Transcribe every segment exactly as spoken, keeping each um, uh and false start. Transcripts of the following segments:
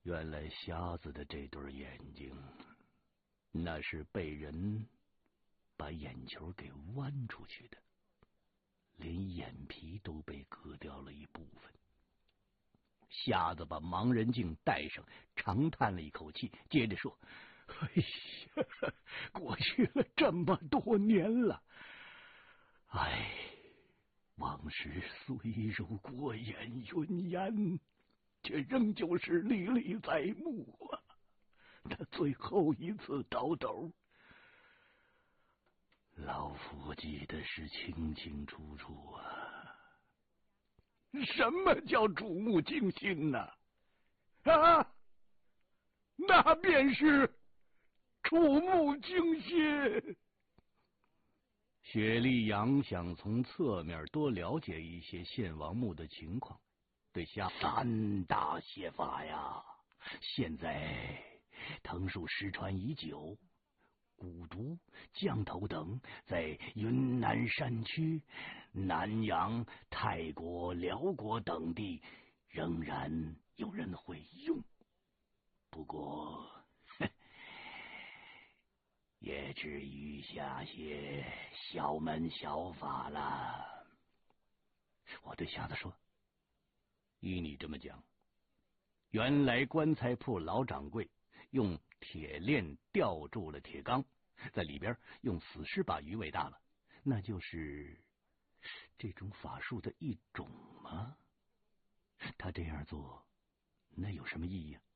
原来瞎子的这对眼睛，那是被人把眼球给剜出去的，连眼皮都被割掉了一部分。瞎子把盲人镜戴上，长叹了一口气，接着说：“哎呀，过去了这么多年了，哎，往事虽如过眼云烟，却仍旧是历历在目啊！那最后一次倒斗，老夫记得是清清楚楚啊。什么叫触目惊心呢？啊，那便是触目惊心。”雪莉杨想从侧面多了解一些献王墓的情况，对夏三大邪法呀，现在藤树失传已久，蛊毒、降头等在云南山区、南洋、泰国、辽国等地仍然有人会用，不过也只余下些小门小法了。我对瞎子说：“依你这么讲，原来棺材铺老掌柜用铁链吊住了铁缸，在里边用死尸把鱼喂大了，那就是这种法术的一种吗？他这样做，那有什么意义啊？”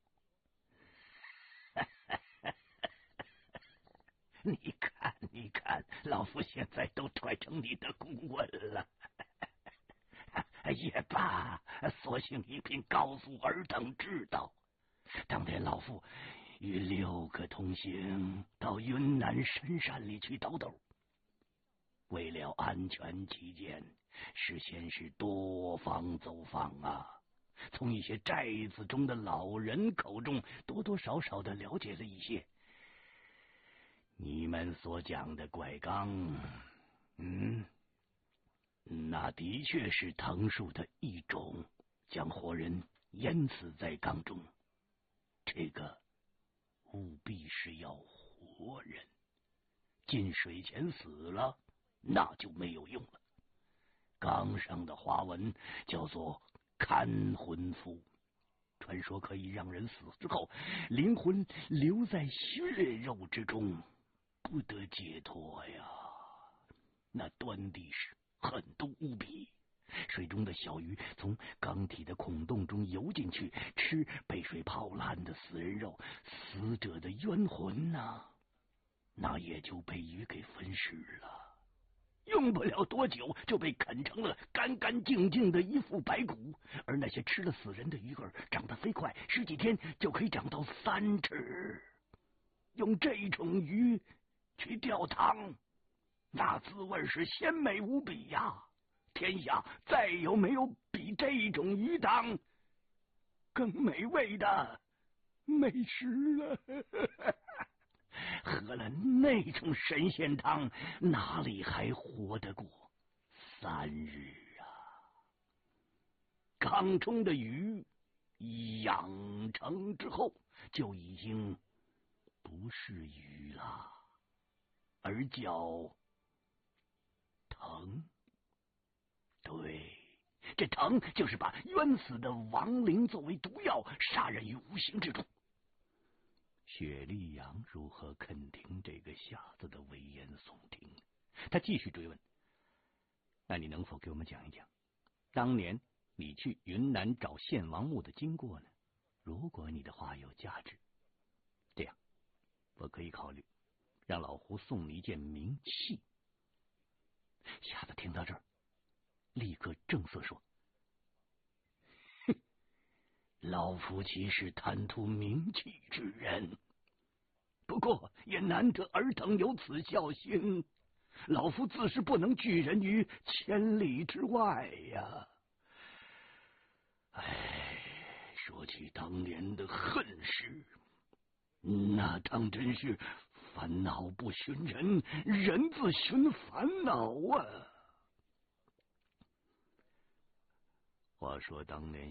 你看，你看，老夫现在都揣成你的顾问了。也罢，索性一并告诉尔等知道。当年老夫与六个同行到云南深山里去倒斗，为了安全起见，事先是多方走访啊，从一些寨子中的老人口中多多少少的了解了一些。你们所讲的怪缸，嗯，那的确是藤树的一种，将活人淹死在缸中。这个务必是要活人，进水前死了，那就没有用了。缸上的花纹叫做看魂符，传说可以让人死之后，灵魂留在血肉之中，不得解脱呀。那端地是狠毒无比，水中的小鱼从缸体的孔洞中游进去，吃被水泡烂的死人肉，死者的冤魂呐，那也就被鱼给分尸了，用不了多久就被啃成了干干净净的一副白骨。而那些吃了死人的鱼儿长得飞快，十几天就可以长到三尺。用这种鱼去吊汤，那滋味是鲜美无比呀！天下再有没有比这种鱼汤更美味的美食了？喝了那种神仙汤，哪里还活得过三日啊？缸中的鱼养成之后，就已经不是鱼了，而叫藤。对，这藤就是把冤死的亡灵作为毒药，杀人于无形之中。雪莉杨如何肯听这个瞎子的危言耸听？他继续追问：“那你能否给我们讲一讲，当年你去云南找献王墓的经过呢？如果你的话有价值，这样我可以考虑让老胡送你一件名器。”瞎子听到这儿，立刻正色说：“哼，老夫岂是贪图名气之人？不过也难得尔等有此孝心，老夫自是不能拒人于千里之外呀。哎，说起当年的恨事，那当真是烦恼不寻人，人自寻烦恼啊。话说当年